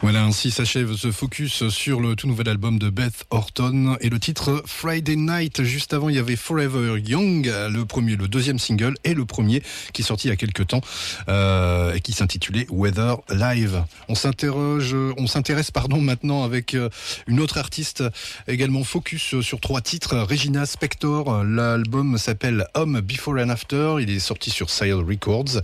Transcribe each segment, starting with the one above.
Voilà, ainsi s'achève ce focus sur le tout nouvel album de Beth Orton et le titre Friday Night. Juste avant, il y avait Forever Young, le deuxième single et le premier qui est sorti il y a quelques temps et qui s'intitulait Weather Live. On s'intéresse maintenant avec une autre artiste également focus sur 3 titres, Regina Spektor. L'album s'appelle Home Before and After. Il est sorti sur Sire Records.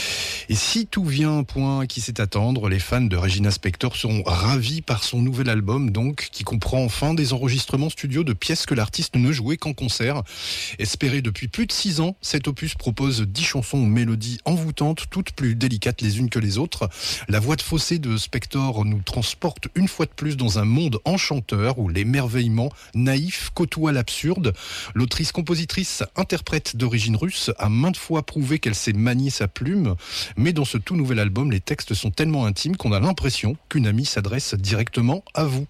Et si tout vient à un point qui sait attendre, les fans de Regina Spektor seront ravis par son nouvel album, donc, qui comprend enfin des enregistrements studio de pièces que l'artiste ne jouait qu'en concert. Espéré depuis plus de 6 ans, cet opus propose 10 chansons aux mélodies envoûtantes, toutes plus délicates les unes que les autres. La voix de Fossé de Spektor nous transporte une fois de plus dans un monde enchanteur où l'émerveillement naïf côtoie l'absurde. L'autrice-compositrice, interprète d'origine russe, a maintes fois prouvé qu'elle sait manier sa plume. Mais dans ce tout nouvel album, les textes sont tellement intimes qu'on a l'impression qu'une amie s'adresse directement à vous.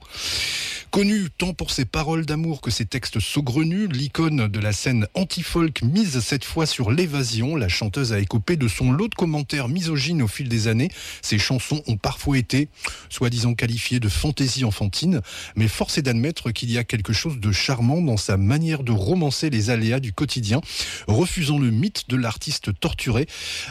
Connue tant pour ses paroles d'amour que ses textes saugrenus, l'icône de la scène anti-folk mise cette fois sur l'évasion. La chanteuse a écopé de son lot de commentaires misogynes au fil des années. Ses chansons ont parfois été, soi-disant qualifiées de fantaisie enfantine, mais force est d'admettre qu'il y a quelque chose de charmant dans sa manière de romancer les aléas du quotidien. Refusant le mythe de l'artiste torturé,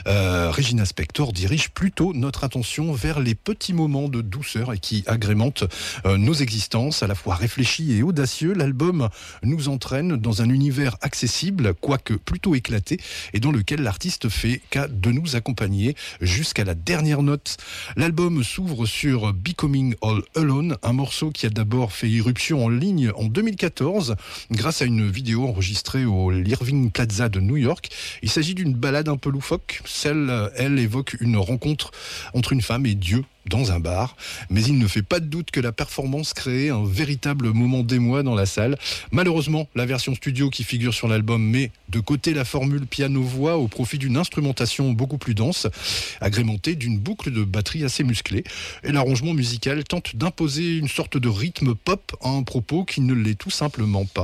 Regina Spektor dirige plutôt notre attention vers les petits moments de douceur et qui agrémentent nos existences. À la fois réfléchi et audacieux, l'album nous entraîne dans un univers accessible, quoique plutôt éclaté, et dans lequel l'artiste fait cas de nous accompagner jusqu'à la dernière note. L'album s'ouvre sur Becoming All Alone, un morceau qui a d'abord fait irruption en ligne en 2014 grâce à une vidéo enregistrée au Irving Plaza de New York. Il s'agit d'une balade un peu loufoque. Elle évoque une rencontre entre une femme et Dieu dans un bar, mais il ne fait pas de doute que la performance crée un véritable moment d'émoi dans la salle. Malheureusement, la version studio qui figure sur l'album met de côté la formule piano-voix au profit d'une instrumentation beaucoup plus dense, agrémentée d'une boucle de batterie assez musclée. Et l'arrangement musical tente d'imposer une sorte de rythme pop à un propos qui ne l'est tout simplement pas.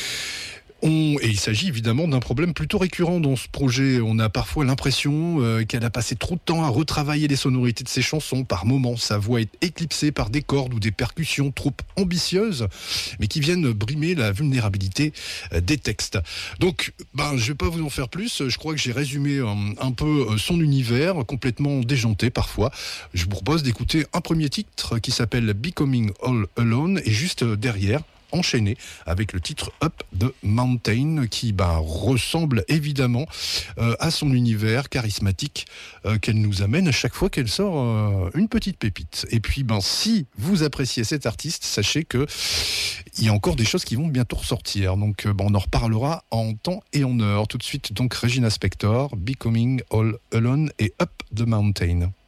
Et il s'agit évidemment d'un problème plutôt récurrent dans ce projet. On a parfois l'impression qu'elle a passé trop de temps à retravailler les sonorités de ses chansons. Par moments, sa voix est éclipsée par des cordes ou des percussions trop ambitieuses, mais qui viennent brimer la vulnérabilité des textes. Donc, je vais pas vous en faire plus. Je crois que j'ai résumé un peu son univers, complètement déjanté parfois. Je vous propose d'écouter un premier titre qui s'appelle Becoming All Alone, et juste derrière, enchaîné avec le titre Up the Mountain qui ressemble évidemment à son univers charismatique qu'elle nous amène à chaque fois qu'elle sort une petite pépite. Et puis si vous appréciez cet artiste, sachez que il y a encore des choses qui vont bientôt ressortir. Donc on en reparlera en temps et en heure. Tout de suite donc Regina Spektor, Becoming All Alone et Up the Mountain.